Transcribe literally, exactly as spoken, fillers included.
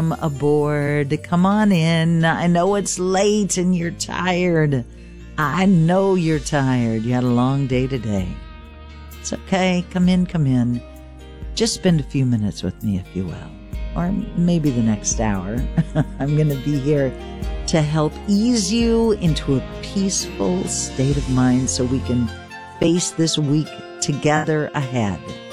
aboard. Come on in. I know it's late and you're tired. I know you're tired. You had a long day today. It's okay. Come in, come in. Just spend a few minutes with me, if you will. Or maybe the next hour. I'm going to be here to help ease you into a peaceful state of mind so we can face this week together ahead.